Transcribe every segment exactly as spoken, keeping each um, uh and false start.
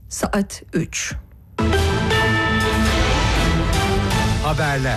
Saat üç. Haberler.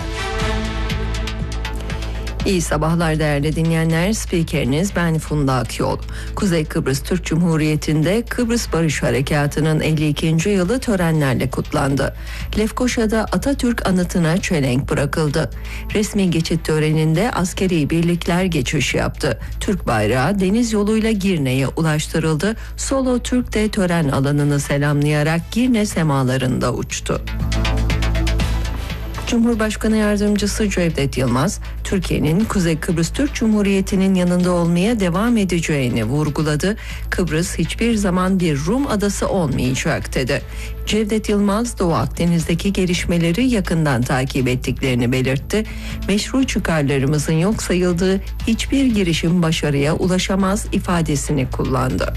İyi sabahlar değerli dinleyenler. Spikeriniz ben Funda Akyol. Kuzey Kıbrıs Türk Cumhuriyeti'nde Kıbrıs Barış Harekatı'nın elli ikinci yılı törenlerle kutlandı. Lefkoşa'da Atatürk anıtına çelenk bırakıldı. Resmi geçit töreninde askeri birlikler geçiş yaptı. Türk bayrağı deniz yoluyla Girne'ye ulaştırıldı. Solo Türk de tören alanını selamlayarak Girne semalarında uçtu. Cumhurbaşkanı Yardımcısı Cevdet Yılmaz, Türkiye'nin Kuzey Kıbrıs Türk Cumhuriyeti'nin yanında olmaya devam edeceğini vurguladı. Kıbrıs hiçbir zaman bir Rum adası olmayacak dedi. Cevdet Yılmaz, Doğu Akdeniz'deki gelişmeleri yakından takip ettiklerini belirtti. Meşru çıkarlarımızın yok sayıldığı hiçbir girişim başarıya ulaşamaz ifadesini kullandı.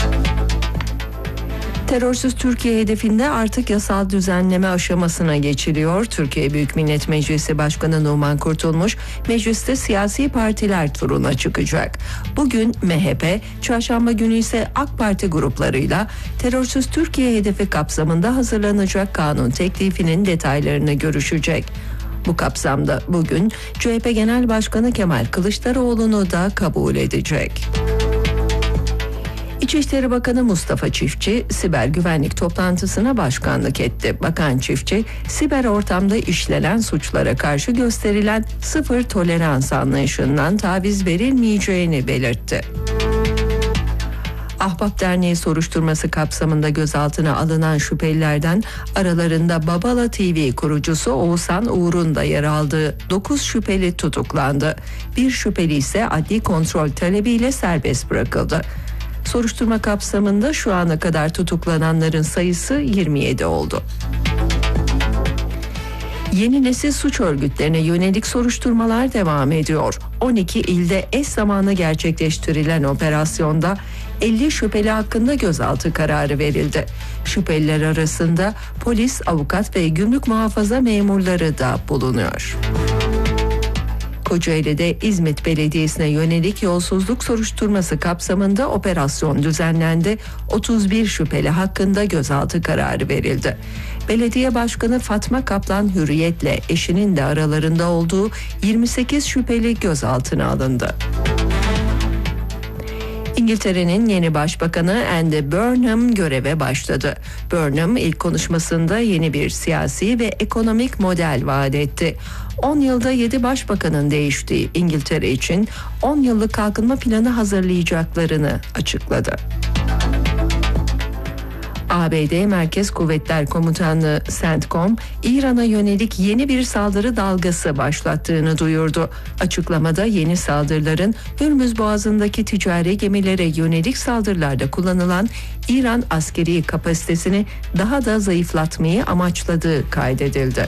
Terörsüz Türkiye hedefinde artık yasal düzenleme aşamasına geçiliyor. Türkiye Büyük Millet Meclisi Başkanı Numan Kurtulmuş, mecliste siyasi partiler turuna çıkacak. Bugün M H P, çarşamba günü ise AK Parti gruplarıyla terörsüz Türkiye hedefi kapsamında hazırlanacak kanun teklifinin detaylarını görüşecek. Bu kapsamda bugün C H P Genel Başkanı Kemal Kılıçdaroğlu'nu da kabul edecek. İçişleri Bakanı Mustafa Çiftçi, siber güvenlik toplantısına başkanlık etti. Bakan Çiftçi, siber ortamda işlenen suçlara karşı gösterilen sıfır tolerans anlayışından taviz verilmeyeceğini belirtti. Ahbap Derneği soruşturması kapsamında gözaltına alınan şüphelilerden aralarında Babala T V kurucusu Oğuzhan Uğur'un da yer aldığı dokuz şüpheli tutuklandı. Bir şüpheli ise adli kontrol talebiyle serbest bırakıldı. Soruşturma kapsamında şu ana kadar tutuklananların sayısı yirmi yedi oldu. Yeni nesil suç örgütlerine yönelik soruşturmalar devam ediyor. on iki ilde eş zamanlı gerçekleştirilen operasyonda elli şüpheli hakkında gözaltı kararı verildi. Şüpheliler arasında polis, avukat ve gümrük muhafaza memurları da bulunuyor. Kocaeli'de İzmit Belediyesi'ne yönelik yolsuzluk soruşturması kapsamında operasyon düzenlendi. otuz bir şüpheli hakkında gözaltı kararı verildi. Belediye Başkanı Fatma Kaplan Hürriyet'le eşinin de aralarında olduğu yirmi sekiz şüpheli gözaltına alındı. İngiltere'nin yeni başbakanı Andy Burnham göreve başladı. Burnham ilk konuşmasında yeni bir siyasi ve ekonomik model vaat etti. on yılda yedi başbakanın değiştiği İngiltere için on yıllık kalkınma planı hazırlayacaklarını açıkladı. A B D Merkez Kuvvetler Komutanlığı CENTCOM, İran'a yönelik yeni bir saldırı dalgası başlattığını duyurdu. Açıklamada yeni saldırıların Hürmüz Boğazı'ndaki ticari gemilere yönelik saldırılarda kullanılan İran askeri kapasitesini daha da zayıflatmayı amaçladığı kaydedildi.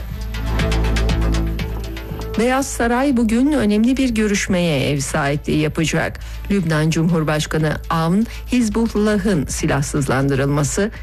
Beyaz Saray bugün önemli bir görüşmeye ev sahipliği yapacak. Lübnan Cumhurbaşkanı Avn, Hizbullah'ın silahsızlandırılması,